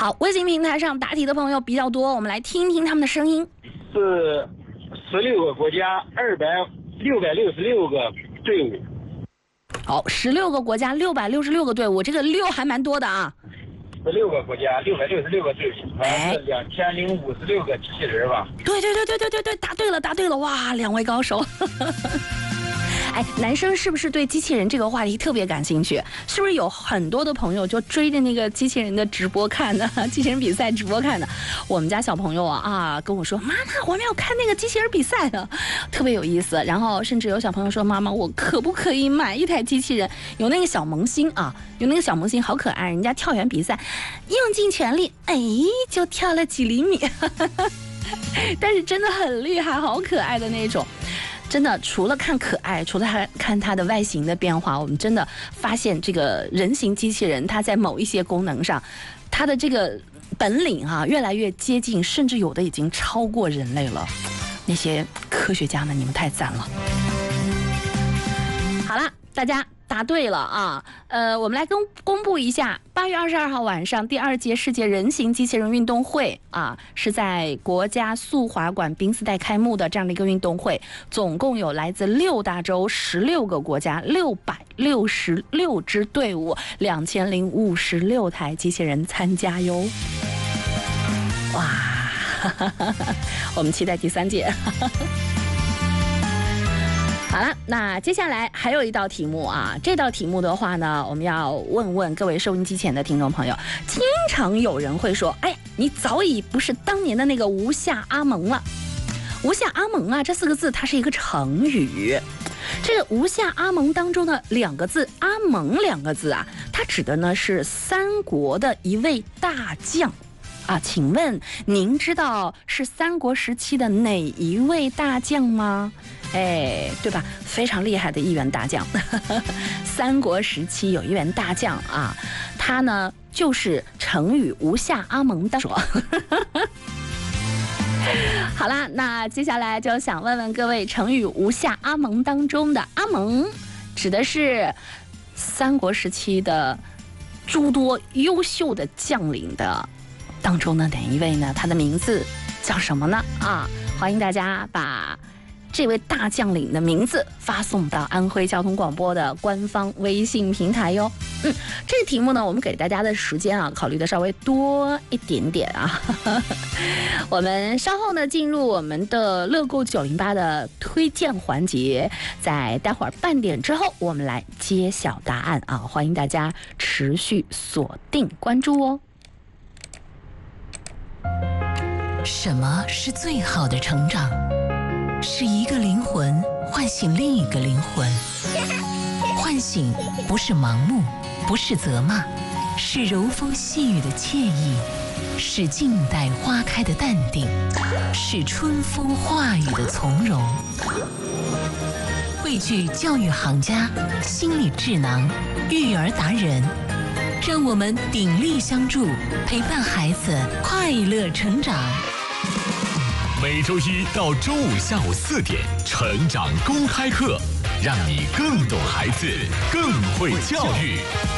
好，微信平台上答题的朋友比较多，我们来听听他们的声音。 是16个国家666个队伍。 好，16个国家666个队伍，这个6还蛮多的啊。 16个国家666个队伍，好像是2056个机器人吧？ 对，答对了，哇，两位高手。哎，男生是不是对机器人这个话题特别感兴趣？是不是有很多的朋友就追着那个机器人的直播看的，机器人比赛直播看的？我们家小朋友啊跟我说，妈妈，我们要看那个机器人比赛的，特别有意思。然后甚至有小朋友说，妈妈，我可不可以买一台机器人？有那个小萌新啊，有那个小萌新好可爱，人家跳远比赛用尽全力，哎，就跳了几厘米，但是真的很厉害，好可爱的那种。真的，除了看可爱，除了看它的外形的变化，我们真的发现这个人形机器人，它在某一些功能上，它的这个本领啊，越来越接近，甚至有的已经超过人类了。那些科学家们，你们太赞了！好了，大家答对了啊！我们来公布一下，8月22号晚上第2届世界人形机器人运动会啊，是在国家速滑馆宾斯代开幕的这样的一个运动会，总共有来自6大洲16个国家666支队伍，2056台机器人参加哟！哇，我们期待第3届。好了，那接下来还有一道题目啊，这道题目的话呢，我们要问各位收音机前的听众朋友，经常有人会说，哎，你早已不是当年的那个吴下阿蒙了。吴下阿蒙啊，这4个字它是一个成语。这个吴下阿蒙当中的2个字，阿蒙2个字啊，它指的呢是三国的一位大将。啊，请问您知道是三国时期的哪一位大将吗？哎，对吧？非常厉害的一员大将。三国时期有一员大将啊，他呢就是成语吴下阿蒙当中。好啦，那接下来就想问问各位，成语吴下阿蒙当中的阿蒙，指的是三国时期的诸多优秀的将领的当中的哪一位呢？他的名字叫什么呢？啊，欢迎大家把这位大将领的名字发送到安徽交通广播的官方微信平台哟。这个题目呢，我们给大家的时间啊，考虑的稍微多一点点啊。我们稍后呢，进入我们的乐购908的推荐环节，在待会儿半点之后，我们来揭晓答案啊！欢迎大家持续锁定关注哦。 什么是最好的成长？是一个灵魂唤醒另一个灵魂。唤醒不是盲目，不是责骂，是柔风细雨的惬意，是静待花开的淡定，是春风化雨的从容。汇聚教育行家、心理智囊、育儿达人，让我们鼎力相助，陪伴孩子快乐成长。 每周一到周五下午4点，成长公开课，让你更懂孩子，更会教育。